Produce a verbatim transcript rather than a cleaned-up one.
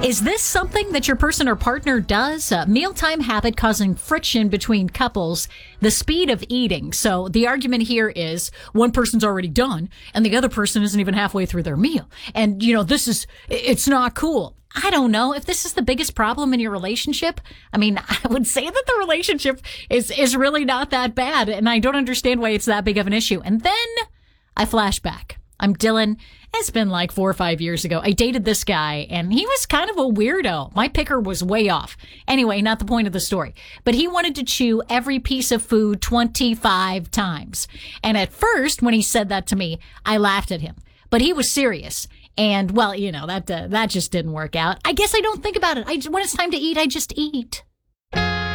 Is this something that your person or partner does? Uh, mealtime habit causing friction between couples, the speed of eating. So the argument here is one person's already done and the other person isn't even halfway through their meal. And, you know, this is, it's not cool. I don't know if this is the biggest problem in your relationship. I mean, I would say that the relationship is, is really not that bad. And I don't understand why it's that big of an issue. And then I flash back. I'm Dylan. It's been like four or five years ago. I dated this guy, and he was kind of a weirdo. My picker was way off. Anyway, not the point of the story. But he wanted to chew every piece of food twenty-five times. And at first, when he said that to me, I laughed at him. But he was serious. And, well, you know, that uh, that just didn't work out. I guess I don't think about it. I, when it's time to eat, I just eat.